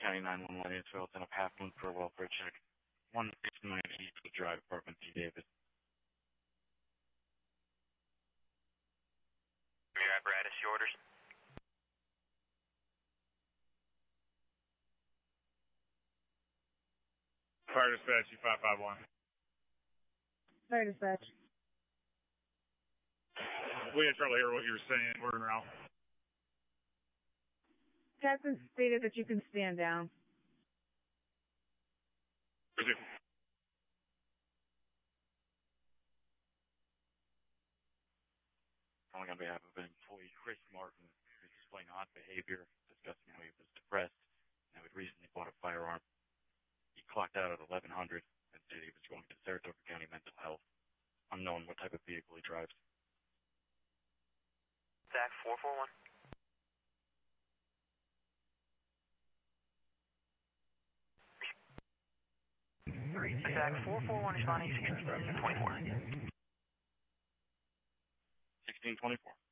County 911 is filled in a half moon for a welfare check. 169 Eastwood Drive, Apartment D. Davis. Your apparatus, your orders. Fire dispatch, U551. Fire dispatch. We didn't try to hear what you were saying. We're en route. Captain stated that you can stand down. Calling on behalf of an employee, Chris Martin, who's displaying odd behavior, discussing how he was depressed and how he'd recently bought a firearm. He clocked out at 1100 and said he was going to Saratoga County Mental Health. Unknown what type of vehicle he drives. Zach 441. Zach 441 responding 1624. 1624.